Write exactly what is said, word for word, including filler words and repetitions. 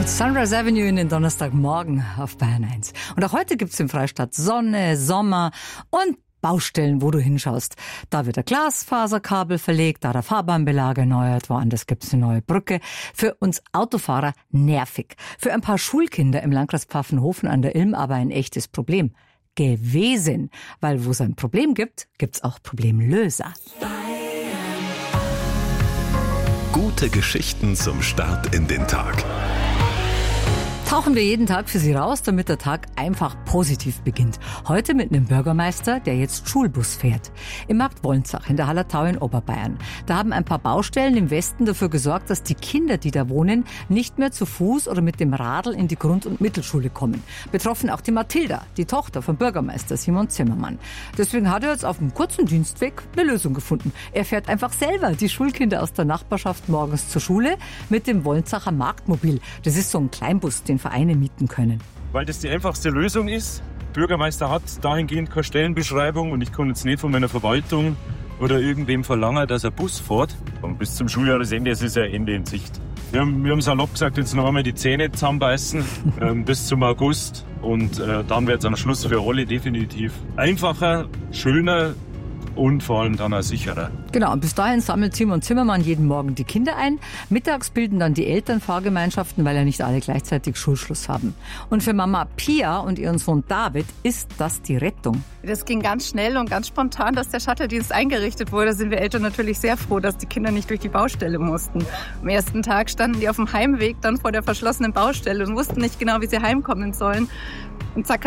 Sunrise Avenue in den Donnerstagmorgen auf Bayern eins. Und auch heute gibt's im Freistaat Sonne, Sommer und Baustellen, wo du hinschaust. Da wird ein Glasfaserkabel verlegt, da der Fahrbahnbelag erneuert, woanders gibt's eine neue Brücke. Für uns Autofahrer nervig. Für ein paar Schulkinder im Landkreis Pfaffenhofen an der Ilm aber ein echtes Problem. Gewesen. Weil wo es ein Problem gibt, gibt's auch Problemlöser. Gute Geschichten zum Start in den Tag. Tauchen wir jeden Tag für Sie raus, damit der Tag einfach positiv beginnt. Heute mit einem Bürgermeister, der jetzt Schulbus fährt. Im Markt Wolnzach in der Hallertau in Oberbayern. Da haben ein paar Baustellen im Westen dafür gesorgt, dass die Kinder, die da wohnen, nicht mehr zu Fuß oder mit dem Radl in die Grund- und Mittelschule kommen. Betroffen auch die Mathilda, die Tochter vom Bürgermeister Simon Zimmermann. Deswegen hat er jetzt auf einem kurzen Dienstweg eine Lösung gefunden. Er fährt einfach selber die Schulkinder aus der Nachbarschaft morgens zur Schule mit dem Wolnzacher Marktmobil. Das ist so ein Kleinbus, den Vereine mieten können. Weil das die einfachste Lösung ist. Der Bürgermeister hat dahingehend keine Stellenbeschreibung und ich kann jetzt nicht von meiner Verwaltung oder irgendwem verlangen, dass er Bus fährt. Und bis zum Schuljahresende ist ja Ende in Sicht. Wir haben, wir haben salopp gesagt, jetzt noch einmal die Zähne zusammenbeißen ähm, bis zum August und äh, dann wird es am Schluss für alle definitiv einfacher, schöner und vor allem dann auch sicherer. Genau, und bis dahin sammelt Simon Zimmermann jeden Morgen die Kinder ein. Mittags bilden dann die Eltern Fahrgemeinschaften, weil ja nicht alle gleichzeitig Schulschluss haben. Und für Mama Pia und ihren Sohn David ist das die Rettung. Das ging ganz schnell und ganz spontan, dass der Shuttle-Dienst eingerichtet wurde. Da sind wir Eltern natürlich sehr froh, dass die Kinder nicht durch die Baustelle mussten. Am ersten Tag standen die auf dem Heimweg dann vor der verschlossenen Baustelle und wussten nicht genau, wie sie heimkommen sollen. Und zack